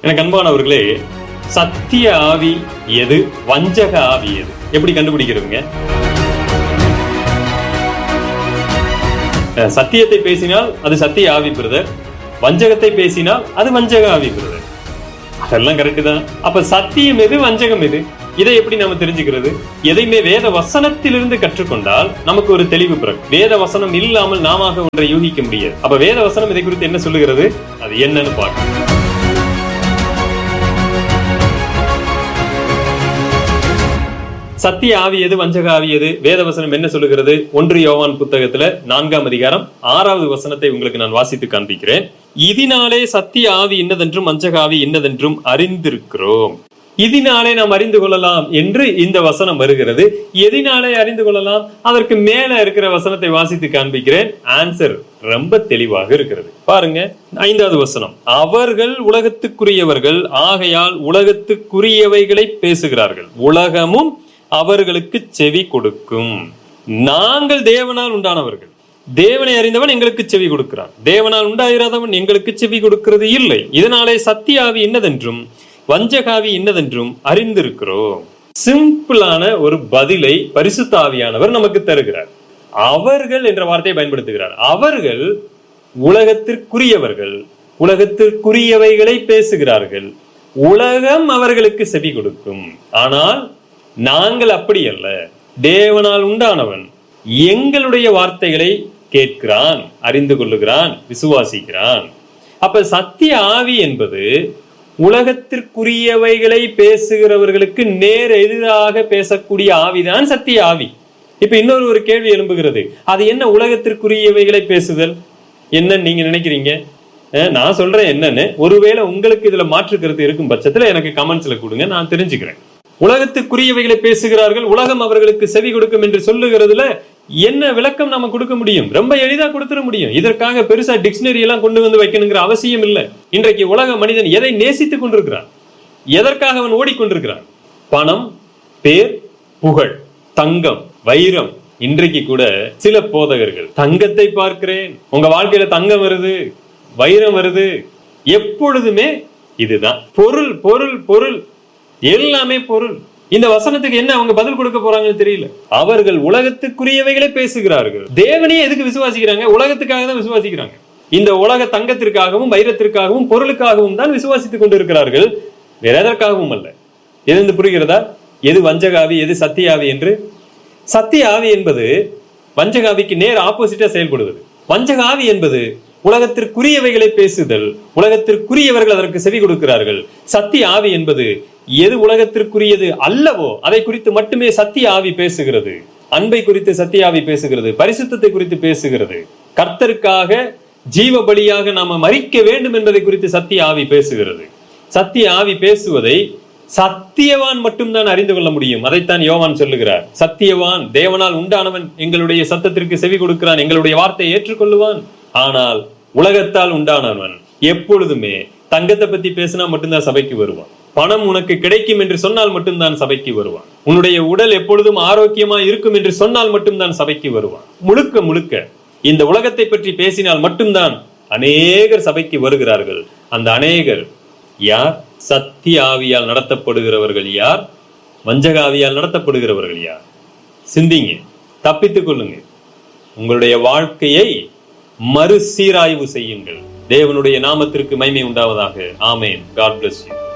எனக்கு அன்பானவர்களே, சத்திய ஆவி எது, வஞ்சக ஆவி எது, எப்படி கண்டுபிடிக்கிறதுங்க? சத்தியத்தை பேசினால் அது சத்திய ஆவி பிரதர், வஞ்சகத்தை பேசினால் அது வஞ்சக ஆவி பிரதர். அதெல்லாம் கரெக்ட் தான். அப்ப சத்தியம் எது, வஞ்சகம் எது, இதை எப்படி நாம தெரிஞ்சுக்கிறது? எதையுமே வேத வசனத்திலிருந்து கற்றுக்கொண்டால் நமக்கு ஒரு தெளிவு பிறகு. வேத வசனம் இல்லாமல் நாம ஒன்றை யூகிக்க முடியாது. அப்ப வேத வசனம் இதை குறித்து என்ன சொல்லுகிறது, அது என்னன்னு பார்க்கணும். சத்திய ஆவி எது, வஞ்சக ஆவி எது, வேதவசனம் என்ன சொல்லுகிறது? 1 யோவான் புத்தகத்துல 4ஆம் அதிகாரம் 6வது வசனத்தை உங்களுக்கு நான் வாசித்து காண்பிக்கிறேன். இதனாலே சத்திய ஆவி இன்னதென்றும் வஞ்சக ஆவி இன்னதென்றும் அறிந்திருக்கிறோம். இதனாலே நாம் அறிந்து கொள்ளலாம் என்று இந்த வசனம் வருகிறது. எதினாலே அறிந்து கொள்ளலாம்? அதற்கு மேல இருக்கிற வசனத்தை வாசித்து காண்பிக்கிறேன். ஆன்சர் ரொம்ப தெளிவாக இருக்கிறது. பாருங்க, 5வது வசனம். அவர்கள் உலகத்துக்குரியவர்கள் ஆகையால் உலகத்துக்குரியவைகளை பேசுகிறார்கள், உலகமும் அவர்களுக்கு செவி கொடுக்கும். நாங்கள் தேவனால் உண்டானவர்கள், தேவனை அறிந்தவன் எங்களுக்கு செவி கொடுக்கிறான், தேவனால் உண்டாயிராதவன் எங்களுக்கு செவி கொடுக்கிறது இல்லை. இதனாலே சத்திய ஆவி இன்னதென்றும் வஞ்சகாவி இன்னதென்றும் அறிந்திருக்கிறோம். சிம்பிளான ஒரு பதிலை பரிசுத்த ஆவியானவர் நமக்கு தருகிறார். அவர்கள் என்ற வார்த்தையை பயன்படுத்துகிறார். அவர்கள் உலகத்திற்குரியவர்கள், உலகத்திற்குரியவைகளை பேசுகிறார்கள், உலகம் அவர்களுக்கு செவி கொடுக்கும். ஆனால் நாங்கள் அப்படி அல்ல, தேவனால் உண்டானவன் எங்களுடைய வார்த்தைகளை கேட்கிறான், அறிந்து கொள்ளுகிறான், விசுவாசிக்கிறான். அப்ப சத்திய ஆவி என்பது உலகத்திற்குரியவைகளை பேசுகிறவர்களுக்கு நேர் எதிராக பேசக்கூடிய ஆவிதான் சத்திய ஆவி. இப்ப இன்னொரு கேள்வி எழும்புகிறது, அது என்ன உலகத்திற்குரியவைகளை பேசுதல் என்னன்னு நீங்க நினைக்கிறீங்க? நான் சொல்றேன் என்னன்னு. ஒருவேளை உங்களுக்கு இதுல மாற்று கருத்து இருக்கும் பட்சத்துல எனக்கு கமெண்ட்ஸ்ல கொடுங்க, நான் தெரிஞ்சுக்கிறேன். உலகத்துக்குரியவைகளை பேசுகிறார்கள், உலகம் அவர்களுக்கு செவி கொடுக்கும் என்று சொல்லுகிறதுல என்ன விளக்கம் நாம கொடுக்க முடியும்? ரொம்ப எளிதா கொடுத்துட முடியும். இதற்காக பெருசா டிக்ஷனரி எல்லாம் கொண்டு வந்து வைக்கணுங்கிற அவசியம் இல்லை. இன்றைக்கு உலக மனிதன் எதை நேசித்துக் கொண்டிருக்கிறான்? எதற்காக அவன் ஓடிக்கொண்டிருக்கிறான்? பணம், பேர், புகழ், தங்கம், வைரம். இன்றைக்கு கூட சில போதகர்கள், தங்கத்தை பார்க்கிறேன், உங்க வாழ்க்கையில தங்கம் வருது, வைரம் வருது, எப்பொழுதுமே இதுதான் பொருள் பொருள் பொருள், எல்லாமே பொருள். இந்த வசனத்துக்கு என்ன அவங்க பதில் கொடுக்க போறாங்கன்னு தெரியல. அவர்கள் உலகத்துக்குரியவைகளை பேசுகிறார்கள். தேவனையே எதுக்கு விசுவாசிக்கிறாங்க? உலகத்துக்காக தான் விசுவாசிக்கிறாங்க. இந்த உலக தங்கத்திற்காகவும் வைரத்திற்காகவும் பொருளுக்காகவும் தான் விசுவாசித்துக் கொண்டிருக்கிறார்கள், வேற எதற்காகவும் அல்ல. எது புரிகிறதா? எது வஞ்சகாவி, எது சத்தியாவி என்று? சத்திய ஆவி என்பது வஞ்சகாவிக்கு நேர் ஆப்போசிட்டா செயல்படுவது. வஞ்சகாவி என்பது உலகத்திற்குரியவைகளை பேசுதல், உலகத்திற்குரியவர்கள் அதற்கு செவி கொடுக்கிறார்கள். சத்திய ஆவி என்பது எது உலகத்திற்குரியது அல்லவோ அதை குறித்து மட்டுமே சத்திய ஆவி பேசுகிறது. அன்பை குறித்து சத்திய ஆவி பேசுகிறது, பரிசுத்தத்தை குறித்து பேசுகிறது, கர்த்தருக்காக ஜீவ பலியாக நாம மரிக்க வேண்டும் என்பதை குறித்து சத்திய ஆவி பேசுகிறது. சத்திய ஆவி பேசுவதை சத்தியவான் மட்டும்தான் அறிந்து கொள்ள முடியும். அதைத்தான் யோவான் சொல்லுகிறார். சத்தியவான், தேவனால் உண்டானவன் எங்களுடைய சத்தத்திற்கு செவி கொடுக்கிறான், எங்களுடைய வார்த்தையை ஏற்றுக்கொள்ளுவான். ஆனால் உலகத்தால் உண்டானவன் எப்பொழுதுமே தங்கத்தை பத்தி பேசினா மட்டும்தான் சபைக்கு வருவான். பணம் உனக்கு கிடைக்கும் என்று சொன்னால் மட்டும்தான் சபைக்கு வருவான். உன்னுடைய உடல் எப்பொழுதும் ஆரோக்கியமா இருக்கும் என்று சொன்னால் மட்டும்தான் சபைக்கு வருவான். முழுக்க முழுக்க இந்த உலகத்தை பற்றி பேசினால் மட்டும்தான் அநேகர் சபைக்கு வருகிறார்கள். அந்த அநேகர் யார்? சத்திய ஆவியால் நடத்தப்படுகிறவர்கள் யார்? வஞ்சகாவியால் நடத்தப்படுகிறவர்கள் யார்? சிந்திங்க, தப்பித்துக் கொள்ளுங்க. உங்களுடைய வாழ்க்கையை மறுசீராய்வு செய்யுங்கள். தேவனுடைய நாமத்திற்கு மகிமை உண்டாவதாக. ஆமென். God bless you.